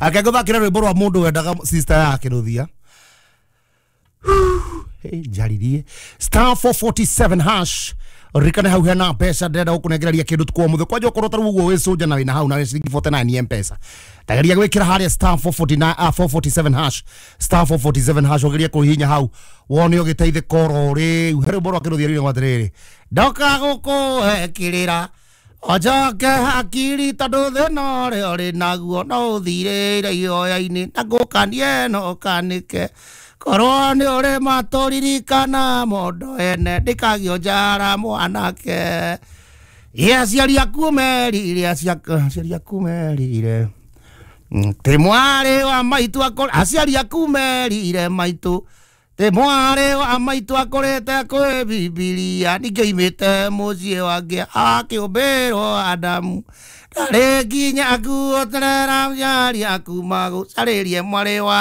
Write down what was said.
akagũthakĩra rwĩmbo rwa mũndũ wendaga sister yake Ruthia. Hey, jaririe star 447 hash rikane hau hena pesa ndenda gukunengereria kindu tukwo muthe kwaje ukorwo taru uguo we soja na wina hau na we ciringi 49 mpesa tageria gwikira haria star 447 hash star 447 hash ogeria kuhinya hau wone ugiteithika ri here boro akiruthia ri ngwatiriri ndoka guku ekirira ojoke hakiri tondu thina ri ori naguo no uthirire ioya-ini na ngukanie no kanike korwo ni uri maturirikana mondo ene ndikagio njara mwanake aciari aku merire aciari aku merire ti mwari wa maitu aciari aku merire maitu ti mwari wa maitu akorete kwi bibilia nikioimite mucii wange akiumbirwo Adamu ndari nginya guoterera aciari aku magucaririe mwari wa